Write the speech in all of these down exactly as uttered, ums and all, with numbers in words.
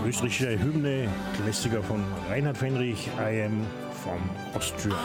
österreichische Hymne, Klassiker von Reinhard Fendrich, I am from Austria.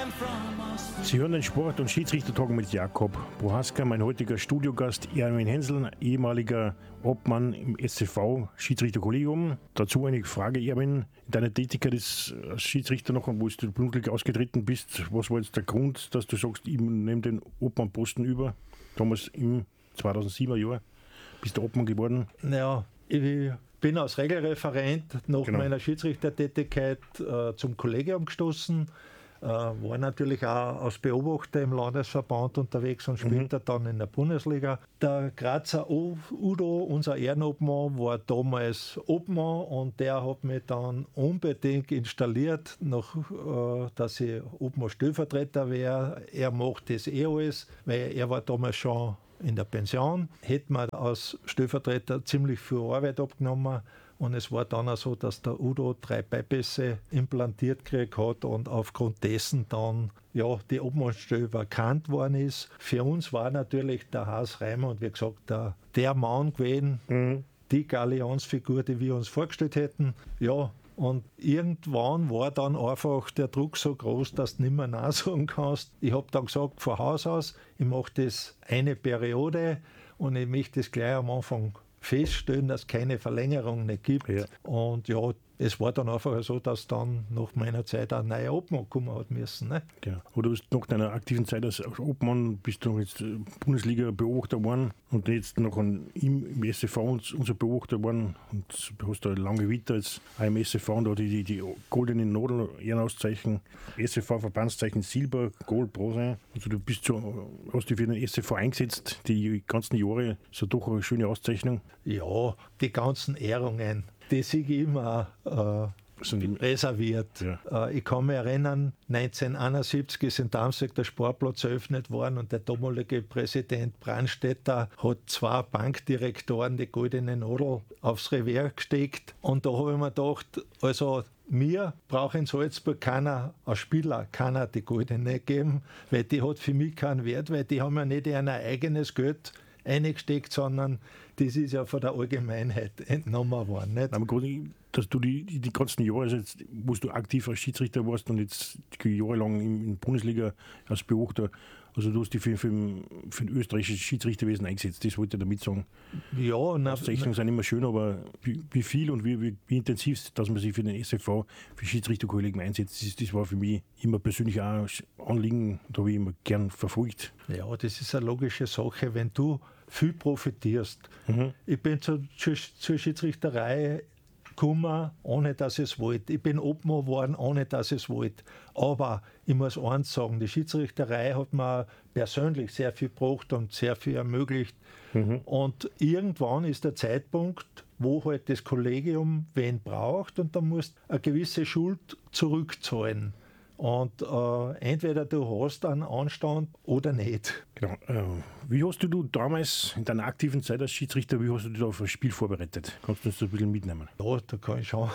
Sie hören den Sport- und Schiedsrichtertalk mit Jakob Prohaska, mein heutiger Studiogast Erwin Hensel, ehemaliger Obmann im S C V Schiedsrichterkollegium. Dazu eine Frage, Erwin, in deiner Tätigkeit als Schiedsrichter noch, wo du Bundesliga ausgetreten bist, was war jetzt der Grund, dass du sagst, ich nehme den Obmannposten über, damals im zweitausendsiebener Jahr, bist du Obmann geworden? Ja, ich bin als Regelreferent nach Genau. meiner Schiedsrichtertätigkeit äh, zum Kollegium gestoßen, äh, war natürlich auch als Beobachter im Landesverband unterwegs und später mhm. dann in der Bundesliga. Der Grazer Udo, unser Ehrenobmann, war damals Obmann und der hat mich dann unbedingt installiert, nach, äh, dass ich Obmann-Stellvertreter wäre. Er macht das eh alles, weil er war damals schon in der Pension, hätte man als Stellvertreter ziemlich viel Arbeit abgenommen und es war dann auch so, dass der Udo drei Bypässe implantiert gekriegt hat und aufgrund dessen dann ja, die Obmannstelle vakant worden ist. Für uns war natürlich der Haas Reimer und wie gesagt der, der Mann gewesen, mhm. die Galionsfigur, die wir uns vorgestellt hätten. Ja, und irgendwann war dann einfach der Druck so groß, dass du nicht mehr Nein sagen kannst. Ich habe dann gesagt, von Haus aus, ich mache das eine Periode und ich möchte das gleich am Anfang feststellen, dass es keine Verlängerung nicht gibt. Ja. Und ja, es war dann einfach so, dass dann nach meiner Zeit ein neuer Obmann kommen hat müssen. Ne? Ja. Oder du bist nach deiner aktiven Zeit als Obmann bist du jetzt Bundesliga-Beobachter geworden und jetzt noch im, im S C V unser Beobachter geworden und du hast da eine lange Vita jetzt auch im S C V und da die, die, die goldenen Nadel Ehrenauszeichen, S C V-Verbandszeichen Silber, Gold, Bronze. Also du bist so, hast dich für den S C V eingesetzt, die ganzen Jahre, ist ja doch eine schöne Auszeichnung. Ja, die ganzen Ehrungen, die sehe ich immer äh, reserviert. Ja. Äh, ich kann mich erinnern, neunzehnhunderteinundsiebzig ist in Darmstadt der Sportplatz eröffnet worden und der damalige Präsident Brandstätter hat zwei Bankdirektoren die goldene Nadel aufs Revers gesteckt. Und da habe ich mir gedacht, also mir braucht in Salzburg keiner, als Spieler, keiner die goldene geben, weil die hat für mich keinen Wert, weil die haben ja nicht ihr eigenes Geld eingesteckt, sondern das ist ja von der Allgemeinheit entnommen worden. Nicht? Aber gerade, dass du die, die, die ganzen Jahre, also jetzt, wo du aktiv als Schiedsrichter warst und jetzt jahrelang in, in der Bundesliga als Beobachter, also du hast dich für, für, für ein österreichisches Schiedsrichterwesen eingesetzt, das wollte ich damit sagen. Ja, Auszeichnungen sind immer schön, aber wie, wie viel und wie, wie, wie intensiv, dass man sich für den S C V, für Schiedsrichterkollegen einsetzt, das, das war für mich immer persönlich auch ein Anliegen, da habe ich immer gern verfolgt. Ja, das ist eine logische Sache, wenn du viel profitierst. Mhm. Ich bin zur, zur, zur Schiedsrichterei gekommen, ohne dass ich es wollte. Ich bin Obmann geworden, ohne dass ich es wollte. Aber ich muss eins sagen, die Schiedsrichterei hat mir persönlich sehr viel gebracht und sehr viel ermöglicht. Mhm. Und irgendwann ist der Zeitpunkt, wo halt das Kollegium wen braucht und dann musst du eine gewisse Schuld zurückzahlen. Und äh, entweder du hast einen Anstand oder nicht. Genau. Äh, wie hast du, du damals in deiner aktiven Zeit als Schiedsrichter, wie hast du dich da auf ein Spiel vorbereitet? Kannst du uns das ein bisschen mitnehmen? Ja, da kann ich schon.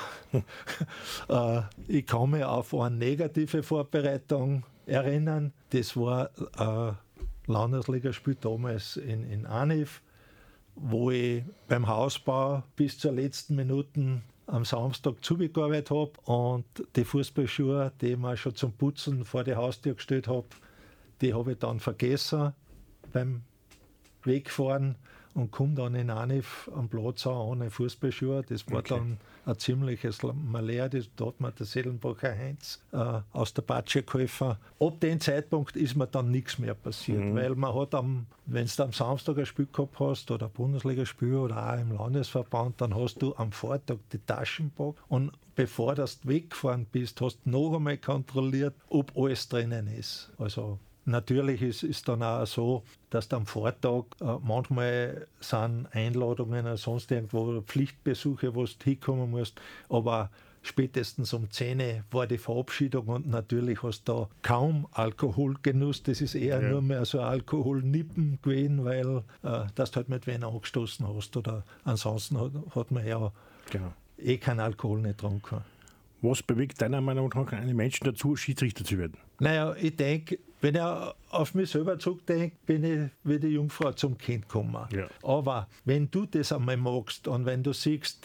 äh, ich kann mich auf eine negative Vorbereitung erinnern. Das war ein Landesligaspiel damals in, in Anif, wo ich beim Hausbau bis zur letzten Minute am Samstag zugearbeitet habe und die Fußballschuhe, die ich mir schon zum Putzen vor die Haustür gestellt habe, die habe ich dann vergessen beim Wegfahren und komme dann in Anif am Platz an ohne Fußballschuhe. Das war okay. Dann ein ziemliches Malheur, das, da hat mir der Sedelbacher Heinz äh, aus der Patsche geholfen. Ab dem Zeitpunkt ist mir dann nichts mehr passiert, mhm. weil man hat, am, wenn du am Samstag ein Spiel gehabt hast oder ein Bundesligaspiel oder auch im Landesverband, dann hast du am Vortag die Taschen gepackt und bevor du weggefahren bist, hast du noch einmal kontrolliert, ob alles drinnen ist. Also natürlich ist es dann auch so, dass am Vortag äh, manchmal sind Einladungen oder sonst irgendwo Pflichtbesuche, wo du hinkommen musst, aber spätestens um zehn Uhr war die Verabschiedung und natürlich hast du da kaum Alkoholgenuss, das ist eher ja. nur mehr so Alkoholnippen gewesen, weil äh, dass du halt mit wen angestoßen hast oder ansonsten hat, hat man ja genau. eh keinen Alkohol nicht getrunken. Was bewegt deiner Meinung nach einen Menschen dazu, Schiedsrichter zu werden? Naja, ich denke, wenn ich auf mich selber zurückdenke, bin ich wie die Jungfrau zum Kind gekommen. Ja. Aber wenn du das einmal magst und wenn du siehst,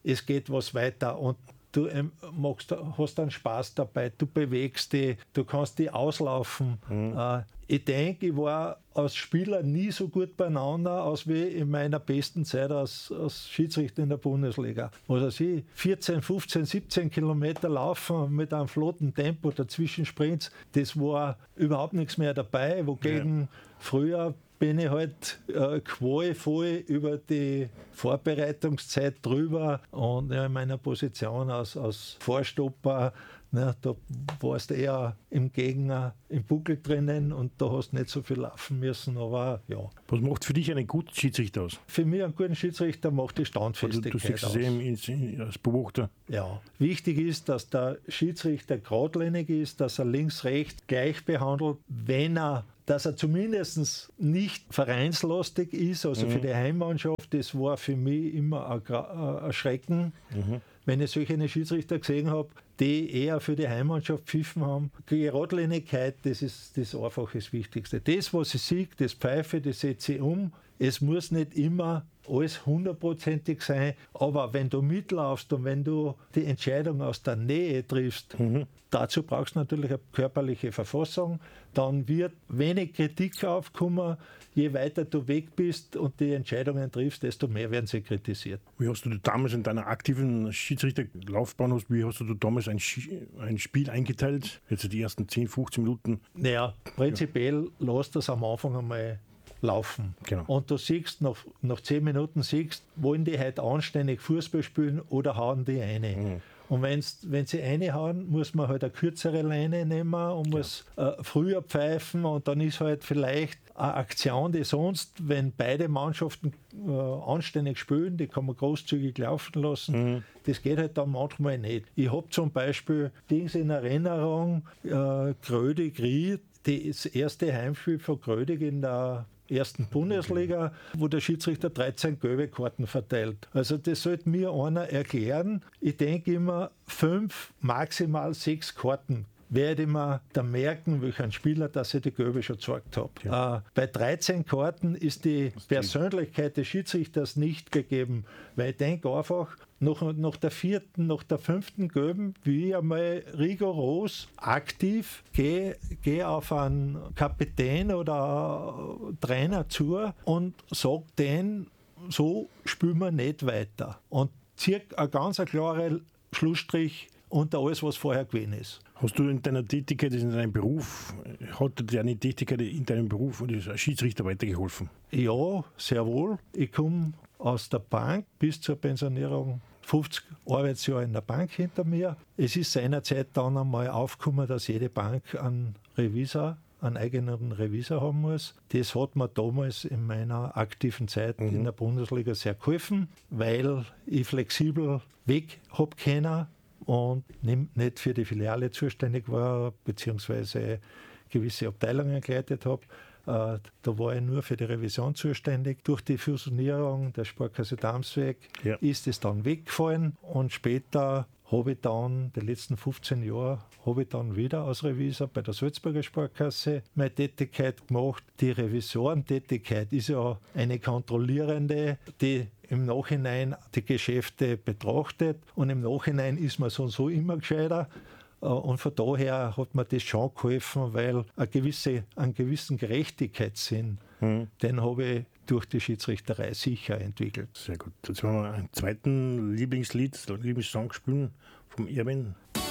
es geht was weiter und du ähm, magst, hast einen Spaß dabei, du bewegst dich, du kannst dich auslaufen. Mhm. Äh, ich denke, ich war als Spieler nie so gut beieinander, als wie in meiner besten Zeit als, als Schiedsrichter in der Bundesliga. Also ich vierzehn, fünfzehn, siebzehn Kilometer laufen mit einem flotten Tempo, dazwischen Sprints, das war überhaupt nichts mehr dabei, wogegen ja. früher bin ich halt äh, qualvoll über die Vorbereitungszeit drüber und ja, in meiner Position als, als Vorstopper, ne, da warst du eher im Gegner im Buckel drinnen und da hast du nicht so viel laufen müssen, aber ja. Was macht für dich einen guten Schiedsrichter aus? Für mich einen guten Schiedsrichter macht die Standfestigkeit du, du siehst aus. Es eben als Beobachter. Ja. Wichtig ist, dass der Schiedsrichter geradlinig ist, dass er links-rechts gleich behandelt, wenn er dass er zumindest nicht vereinslastig ist, also mhm. für die Heimmannschaft, das war für mich immer ein, ein Schrecken, mhm. wenn ich solche Schiedsrichter gesehen habe, die eher für die Heimmannschaft pfiffen haben. Die Geradlinigkeit, das ist das einfach das Wichtigste. Das, was ich sehe, das pfeife, das setze ich um. Es muss nicht immer alles hundertprozentig sein, aber wenn du mitlaufst und wenn du die Entscheidung aus der Nähe triffst, mhm. dazu brauchst du natürlich eine körperliche Verfassung, dann wird wenig Kritik aufkommen. Je weiter du weg bist und die Entscheidungen triffst, desto mehr werden sie kritisiert. Wie hast du damals in deiner aktiven Schiedsrichterlaufbahn, hast, wie hast du damals ein, ein Spiel eingeteilt? Jetzt die ersten zehn, fünfzehn Minuten? Naja, prinzipiell ja. lass das am Anfang einmal laufen. Genau. Und du siehst, nach, nach zehn Minuten siehst, wollen die heute anständig Fußball spielen oder hauen die eine. Mhm. Und wenn's, wenn sie eine hauen, muss man halt eine kürzere Leine nehmen und ja. muss äh, früher pfeifen und dann ist halt vielleicht eine Aktion, die sonst, wenn beide Mannschaften äh, anständig spielen, die kann man großzügig laufen lassen. Mhm. Das geht halt dann manchmal nicht. Ich habe zum Beispiel Dings in Erinnerung, äh, Grödig-Ried, das erste Heimspiel von Grödig in der ersten Bundesliga, wo der Schiedsrichter dreizehn gelbe Karten verteilt. Also das sollte mir einer erklären. Ich denke immer, fünf, maximal sechs Karten werde ich mir dann merken, welchen Spieler, dass ich die gelbe schon gezeigt habe. Ja. Äh, bei dreizehn Karten ist die Persönlichkeit des Schiedsrichters nicht gegeben, weil ich denke einfach, nach, nach der vierten, nach der fünften gelben, wie ich einmal rigoros, aktiv, gehe geh auf einen Kapitän oder Trainer zu und sage denen, so spielen wir nicht weiter. Und ziehe einen ganz klaren Schlussstrich unter alles, was vorher gewesen ist. Hast du in deiner Tätigkeit, in deinem Beruf, hat dir deine Tätigkeit in deinem Beruf als Schiedsrichter weitergeholfen? Ja, sehr wohl. Ich komme aus der Bank bis zur Pensionierung, fünfzig Arbeitsjahre in der Bank hinter mir. Es ist seinerzeit dann einmal aufgekommen, dass jede Bank einen Revisor, einen eigenen Revisor haben muss. Das hat mir damals in meiner aktiven Zeit mhm. in der Bundesliga sehr geholfen, weil ich flexibel weg habe können und nicht für die Filiale zuständig war, beziehungsweise gewisse Abteilungen geleitet habe. Äh, da war ich nur für die Revision zuständig. Durch die Fusionierung der Sparkasse Damsweg ja. ist es dann weggefallen und später habe ich dann, die letzten fünfzehn Jahre, habe ich dann wieder als Revisor bei der Salzburger Sparkasse meine Tätigkeit gemacht. Die Revisorentätigkeit ist ja eine kontrollierende, die im Nachhinein die Geschäfte betrachtet und im Nachhinein ist man so und so immer gescheiter. Und von daher hat mir das schon geholfen, weil eine gewisse, einen gewissen Gerechtigkeitssinn, mhm. den habe ich durch die Schiedsrichterei sicher entwickelt. Sehr gut. Jetzt wollen wir einen zweiten Lieblingslied, Lieblingssong spielen vom Erwin.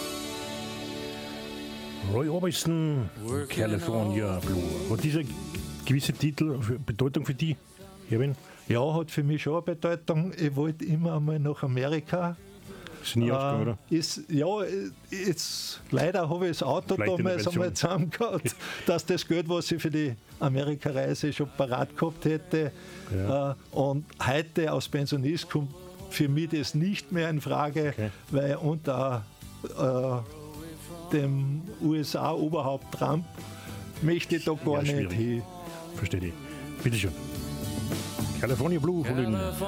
Roy Orbison, California Blue. Hat dieser gewisse Titel Bedeutung für dich, Erwin? Ja, hat für mich schon eine Bedeutung. Ich wollte immer einmal nach Amerika. Ist nie äh, ausgegangen, oder? Ist, ja, jetzt, leider habe ich das Auto Vielleicht damals einmal zusammengehabt, dass das Geld, was ich für die Amerikareise schon parat gehabt hätte. Ja. Äh, und heute als Pensionist kommt für mich das nicht mehr in Frage, okay. weil unter äh, dem U S A-Oberhaupt Trump möchte ich da gar ja, nicht hin. Verstehe ich. Bitte schön. California Blue von den